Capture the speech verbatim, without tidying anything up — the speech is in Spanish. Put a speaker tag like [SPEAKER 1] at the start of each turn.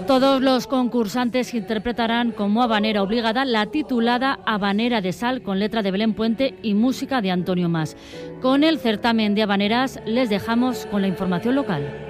[SPEAKER 1] Todos los concursantes interpretarán como habanera obligada la titulada Habanera de Sal, con letra de Belén Puente y música de Antonio Mas. Con el certamen de habaneras les dejamos con la información local.